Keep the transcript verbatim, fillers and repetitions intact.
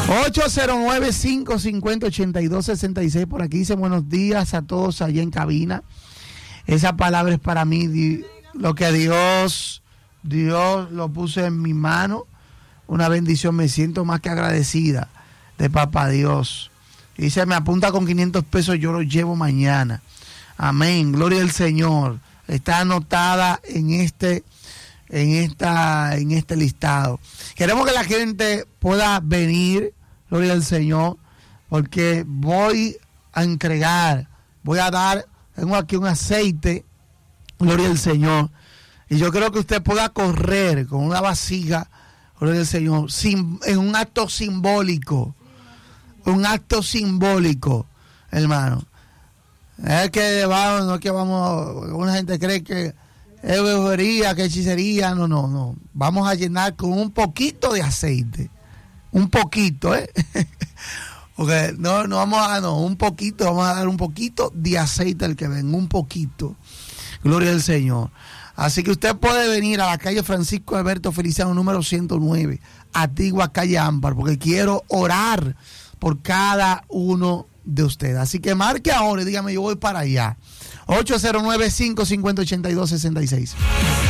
ocho cero nueve, cinco cinco cero, ocho dos seis seis. Por aquí dice buenos días a todos allá en cabina. Esa palabra es para mí, lo que Dios, Dios lo puso en mi mano. Una bendición, me siento más que agradecida de papá Dios. Dice, me apunta con quinientos pesos, yo los llevo mañana. Amén, gloria al Señor. Está anotada en este, en esta, en este listado. Queremos que la gente pueda venir, gloria al Señor, porque voy a entregar, voy a dar, tengo aquí un aceite, gloria al Señor, y yo creo que usted pueda correr con una vasija, gloria al Señor, sin, en un acto simbólico, un acto simbólico, hermano. Es que vamos, no es que vamos, una gente cree que es brujería, que hechicería, no, no, no. Vamos a llenar con un poquito de aceite, un poquito, ¿eh? Porque no, no vamos a, no, un poquito, vamos a dar un poquito de aceite al que venga, un poquito. Gloria al Señor. Así que usted puede venir a la calle Francisco Alberto Feliciano, número ciento nueve, Antigua Calle Ámbar, porque quiero orar por cada uno de ustedes. Así que marque ahora y dígame, yo voy para allá. ocho cero nueve, cinco cinco cero, ocho dos seis seis.